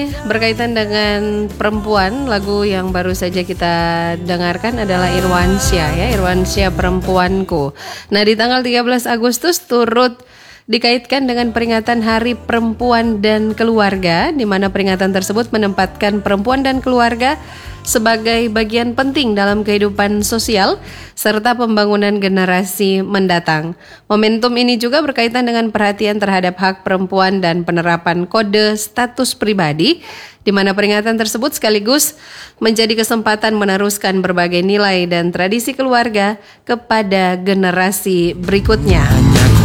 Berkaitan dengan perempuan, lagu yang baru saja kita dengarkan adalah Irwansyah ya, Irwansyah Perempuanku. Nah, di tanggal 13 Agustus turut dikaitkan dengan peringatan Hari Perempuan dan Keluarga, di mana peringatan tersebut menempatkan perempuan dan keluarga sebagai bagian penting dalam kehidupan sosial serta pembangunan generasi mendatang. Momentum ini juga berkaitan dengan perhatian terhadap hak perempuan dan penerapan kode status pribadi, di mana peringatan tersebut sekaligus menjadi kesempatan meneruskan berbagai nilai dan tradisi keluarga kepada generasi berikutnya.